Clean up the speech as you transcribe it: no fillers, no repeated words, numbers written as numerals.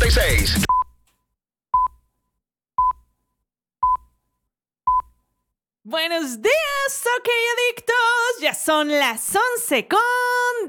96. Buenos días, ok adictos. Ya son las 11 con